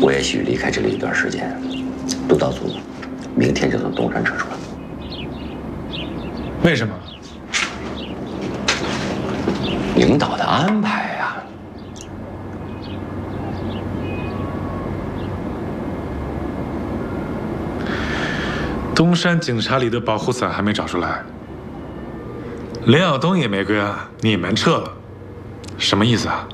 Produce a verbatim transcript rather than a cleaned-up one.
我也许离开这里一段时间。督导组明天就从东山撤出了。 为什么？ 领导的安排呀。 东山警察里的保护伞还没找出来，林晓东也没归案，你们撤了，什么意思啊？